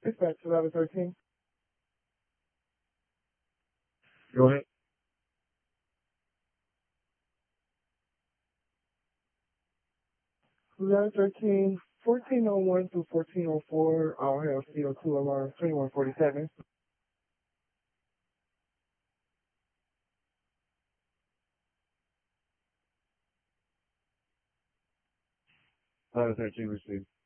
Dispatch 1113. Go ahead. 1113, 1401 through 1404. I'll have CO2 alarm 2147. 1113 received.